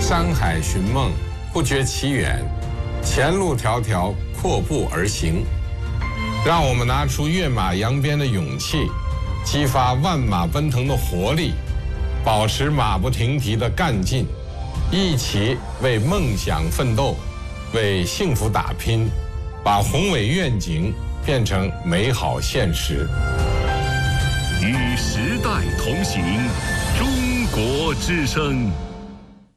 山海寻梦，不觉其远，前路迢迢，阔步而行。让我们拿出跃马扬鞭的勇气，激发万马奔腾的活力，保持马不停蹄的干劲，一起为梦想奋斗，为幸福打拼，把宏伟愿景变成美好现实。 与时代同行，中国之声。